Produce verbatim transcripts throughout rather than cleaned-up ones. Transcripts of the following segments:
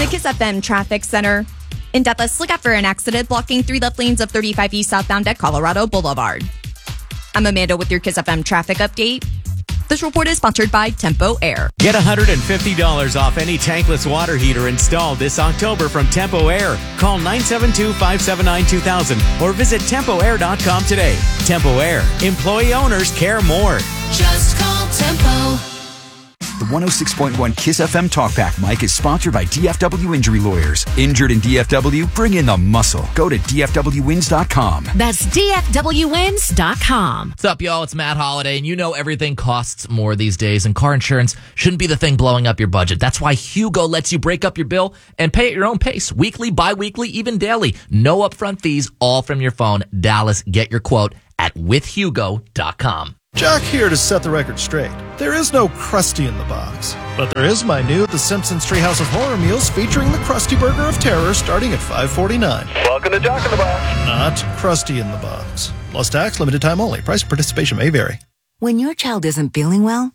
Kiss F M Traffic Center. In Dallas, look out for an accident blocking three left lanes of thirty-five East southbound at Colorado Boulevard. I'm Amanda with your Kiss F M traffic update. This report is sponsored by Tempo Air. Get one hundred fifty dollars off any tankless water heater installed this October from Tempo Air. Call nine seven two, five seven nine, two thousand or visit tempo air dot com today. Tempo Air. Employee owners care more. Just call Tempo. The one oh six point one Kiss F M Talkback mic is sponsored by D F W Injury Lawyers. Injured in D F W? Bring in the muscle. Go to D F W wins dot com. That's D F W wins dot com. What's up, y'all? It's Matt Holiday, and you know everything costs more these days, and car insurance shouldn't be the thing blowing up your budget. That's why Hugo lets you break up your bill and pay at your own pace. Weekly, bi-weekly, even daily. No upfront fees, all from your phone. Dallas, get your quote at with hugo dot com. Jock here to set the record straight. There is no Krusty in the box, but there is my new The Simpsons Treehouse of Horror meals featuring the Krusty Burger of Terror starting at five forty-nine. Welcome to Jock in the Box. Not Krusty in the box. Plus tax, limited time only. Price and participation may vary. When your child isn't feeling well,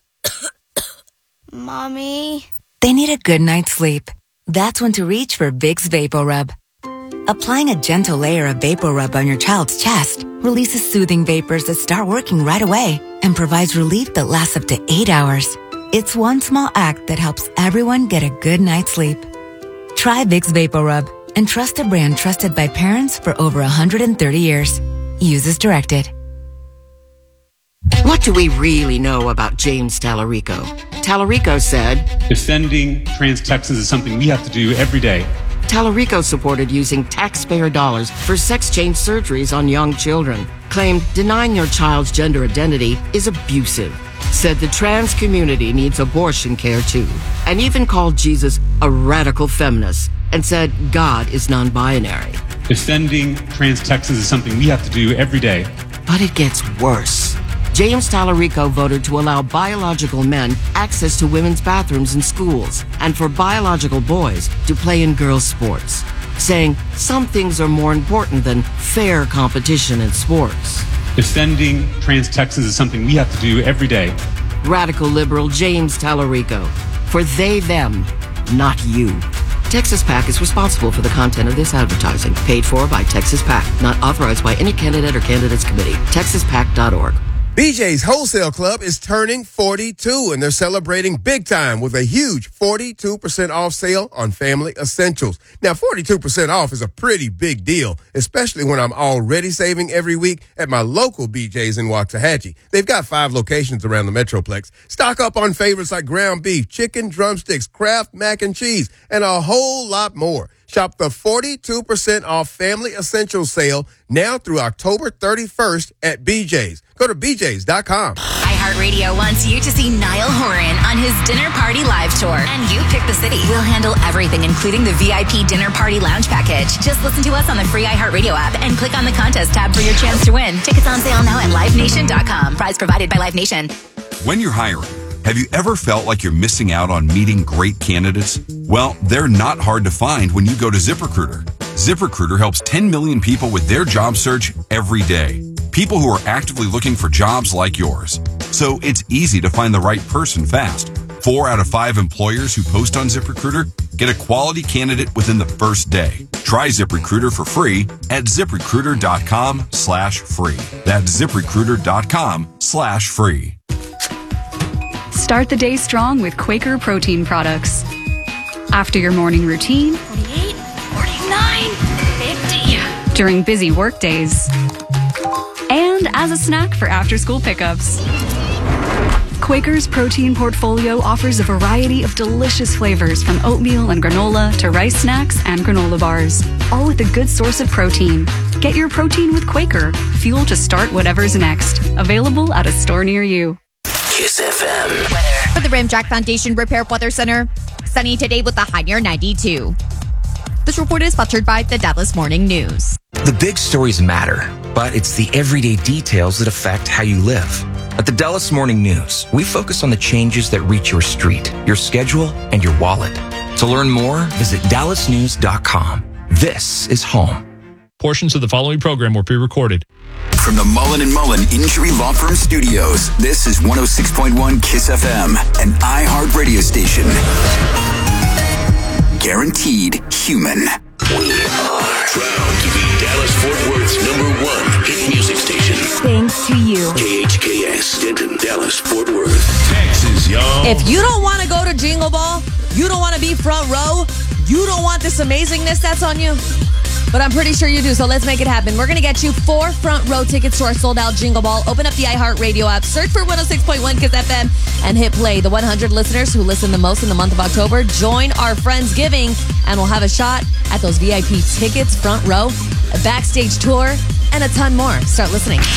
Mommy, they need a good night's sleep. That's when to reach for Vicks VapoRub. Applying a gentle layer of VapoRub on your child's chest releases soothing vapors that start working right away and provides relief that lasts up to eight hours. It's one small act that helps everyone get a good night's sleep. Try Vicks VapoRub and trust a brand trusted by parents for over one hundred thirty years. Use as directed. What do we really know about James Tallarico? Tallarico said, defending trans Texans is something we have to do every day. Tallarico supported using taxpayer dollars for sex change surgeries on young children. Claimed denying your child's gender identity is abusive. Said the trans community needs abortion care too. And even called Jesus a radical feminist and said God is non-binary. Defending trans Texans is something we have to do every day. But it gets worse. James Tallarico voted to allow biological men access to women's bathrooms in schools and for biological boys to play in girls' sports, saying some things are more important than fair competition in sports. Defending trans Texans is something we have to do every day. Radical liberal James Tallarico. For they, them, not you. Texas PAC is responsible for the content of this advertising. Paid for by Texas PAC. Not authorized by any candidate or candidates committee. texas pac dot org. B J's Wholesale Club is turning forty-two, and they're celebrating big time with a huge forty-two percent off sale on family essentials. Now, forty-two percent off is a pretty big deal, especially when I'm already saving every week at my local B J's in Waxahachie. They've got five locations around the Metroplex. Stock up on favorites like ground beef, chicken drumsticks, Kraft mac and cheese, and a whole lot more. Shop the forty-two percent off Family Essentials sale now through October thirty-first at B J's. Go to b j's dot com. iHeartRadio wants you to see Niall Horan on his dinner party live tour. And you pick the city. We'll handle everything, including the V I P dinner party lounge package. Just listen to us on the free iHeartRadio app and click on the contest tab for your chance to win. Tickets on sale now at live nation dot com. Prize provided by Live Nation. When you're hiring, have you ever felt like you're missing out on meeting great candidates? Well, they're not hard to find when you go to ZipRecruiter. ZipRecruiter helps ten million people with their job search every day. People who are actively looking for jobs like yours. So it's easy to find the right person fast. Four out of five employers who post on ZipRecruiter get a quality candidate within the first day. Try ZipRecruiter for free at ZipRecruiter.com slash free. That's ZipRecruiter.com slash free. Start the day strong with Quaker protein products. After your morning routine, forty-eight, forty-nine, fifty. During busy work days, and as a snack for after-school pickups. Quaker's protein portfolio offers a variety of delicious flavors from oatmeal and granola to rice snacks and granola bars, all with a good source of protein. Get your protein with Quaker, fuel to start whatever's next. Available at a store near you. Kiss F M. Weather. For the Ramjack Foundation Repair Weather Center, sunny today with a high near ninety-two. This report is sponsored by the Dallas Morning News. The big stories matter, but it's the everyday details that affect how you live. At the Dallas Morning News, we focus on the changes that reach your street, your schedule, and your wallet. To learn more, visit dallas news dot com. This is home. Portions of the following program were pre-recorded. From the Mullen and Mullen Injury Law Firm Studios, this is one oh six point one Kiss F M, an iHeart radio station. guaranteed human. We are proud to be Dallas-Fort Worth's number one hit music station. Thanks to you. K H K S, Denton, Dallas-Fort Worth. Texas, y'all. If you don't want to go to Jingle Ball, you don't want to be front row, you don't want this amazingness that's on you, but I'm pretty sure you do, so let's make it happen. We're going to get you four front row tickets to our sold-out Jingle Ball. Open up the iHeartRadio app, search for one oh six point one Kiss F M, and hit play. The one hundred listeners who listen the most in the month of October join our Friendsgiving, and we'll have a shot at those V I P tickets, front row, a backstage tour, and a ton more. Start listening.